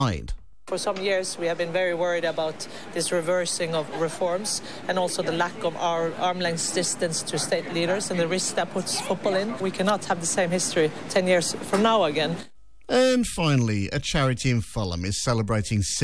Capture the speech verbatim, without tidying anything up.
For some years we have been very worried about this reversing of reforms and also the lack of our arm's length distance to state leaders and the risk that puts football in. We cannot have the same history ten years from now again. And finally, a charity in Fulham is celebrating